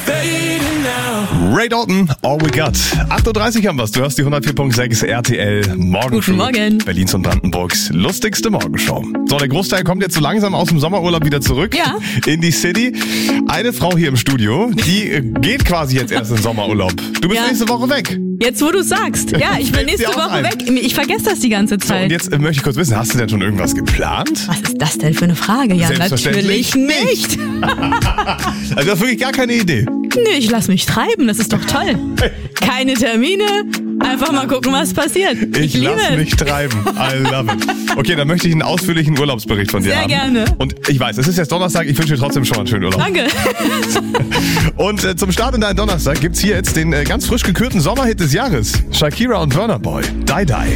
Ray Dalton, All We Got. 8.30 Uhr haben wir's. Du hörst die 104.6 RTL Morgenshow. Guten Morgen. Berlins und Brandenburgs lustigste Morgenshow. So, der Großteil kommt jetzt so langsam aus dem Sommerurlaub wieder zurück in die City. Eine Frau hier im Studio, die geht quasi jetzt erst in Sommerurlaub. Du bist nächste Woche weg. Jetzt, wo du sagst. Ja, ich bin nächste Woche weg. Ich vergesse das die ganze Zeit. So, und jetzt möchte ich kurz wissen, hast du denn schon irgendwas geplant? Was ist das denn für eine Frage? Ja, natürlich nicht. Also du hast wirklich gar keine Idee? Nee, ich lass mich treiben, das ist doch toll. Keine Termine, einfach mal gucken, was passiert. Ich liebe es. Ich lass mich treiben. I love it. Okay, dann möchte ich einen ausführlichen Urlaubsbericht von dir haben. Sehr gerne. Und ich weiß, es ist jetzt Donnerstag, ich wünsche dir trotzdem schon mal einen schönen Urlaub. Danke. Und zum Start in deinen Donnerstag gibt's hier jetzt den ganz frisch gekürten Sommerhit des Jahres. Shakira und Burna Boy. Die Die.